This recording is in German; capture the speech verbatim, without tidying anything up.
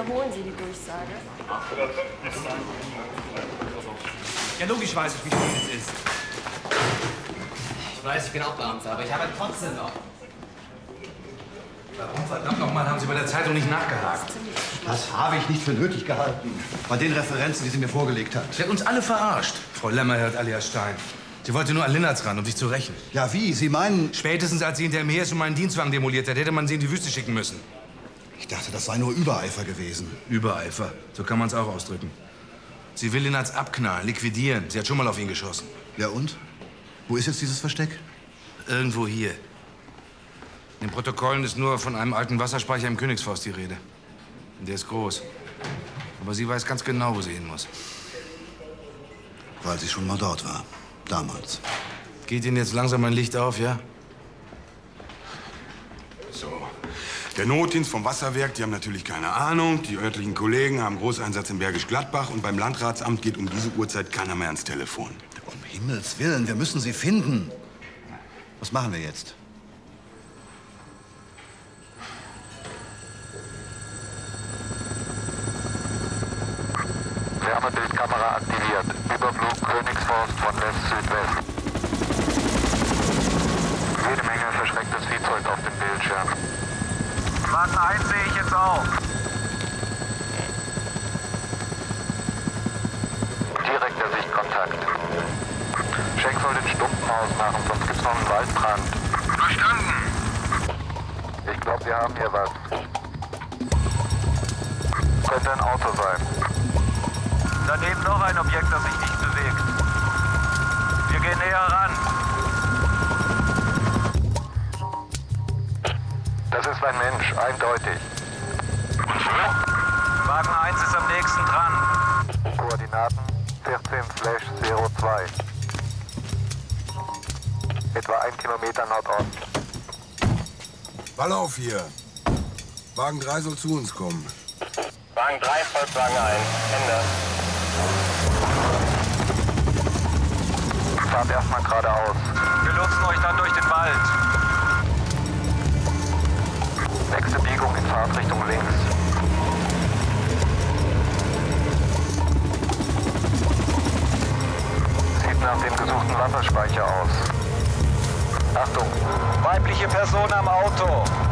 Wiederholen Sie die Durchsage. Ja, logisch weiß ich, wie viel es ist. Ich weiß, ich bin auch Beamter, aber ich habe trotzdem noch. Warum verdammt nochmal haben Sie bei der Zeitung nicht nachgehakt? Das habe ich nicht für nötig gehalten. Bei den Referenzen, die sie mir vorgelegt hat. Sie hat uns alle verarscht. Frau Lämmerhirt alias Stein. Sie wollte nur an Linnertz ran, um sich zu rächen. Ja, wie? Sie meinen... Spätestens als sie hinter mir ist und meinen Dienstwagen demoliert hat, hätte man sie in die Wüste schicken müssen. Ich dachte, das sei nur Übereifer gewesen. Übereifer, so kann man es auch ausdrücken. Sie will Linnertz abknallen, liquidieren. Sie hat schon mal auf ihn geschossen. Ja und? Wo ist jetzt dieses Versteck? Irgendwo hier. In den Protokollen ist nur von einem alten Wasserspeicher im Königsforst die Rede. Und der ist groß. Aber sie weiß ganz genau, wo sie hin muss. Weil sie schon mal dort war. Damals. Geht Ihnen jetzt langsam ein Licht auf, ja? So. Der Notdienst vom Wasserwerk, die haben natürlich keine Ahnung. Die örtlichen Kollegen haben Großeinsatz in Bergisch Gladbach. Und beim Landratsamt geht um diese Uhrzeit keiner mehr ans Telefon. Um Himmels Willen, wir müssen sie finden. Was machen wir jetzt? Wärmebildkamera aktiviert. Überflug Königsforst von West-Südwest. Jede Menge verschrecktes Viehzeug auf dem Bildschirm. Wagen eins sehe ich jetzt auch. Direkter Sichtkontakt. Schenk soll den Stumpen ausmachen, sonst gibt's noch einen Waldbrand. Verstanden. Ich glaube, wir haben hier was. Könnte ein Auto sein. Daneben noch ein Objekt, das sich nicht bewegt. Wir gehen näher ran. Das ist ein Mensch, eindeutig. Wagen eins ist am nächsten dran. Koordinaten vierzehn null zwei. Etwa ein Kilometer Nordost. Ball auf hier. Wagen drei soll zu uns kommen. Wagen drei folgt Wagen eins. Ende. Fahrt erstmal geradeaus. Wir lotsen euch dann durch den Wald. Nächste Biegung in Fahrtrichtung links. Sieht nach dem gesuchten Wasserspeicher aus. Achtung! Weibliche Person am Auto.